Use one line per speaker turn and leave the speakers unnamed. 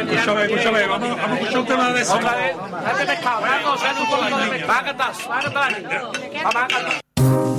Escúchame, vamos a escuchar un tema de eso.
Otra vez, date pescado, vamos a hacer un poquito de pescado. Va a cantar. Vamos a cantar.